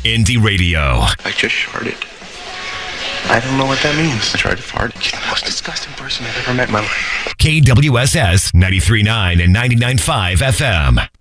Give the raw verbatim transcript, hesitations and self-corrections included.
Indie Radio. I just sharted. I don't know what that means. I tried to fart. It's the most disgusting person I've ever met in my life. K W S S ninety-three point nine and ninety-nine point five F M.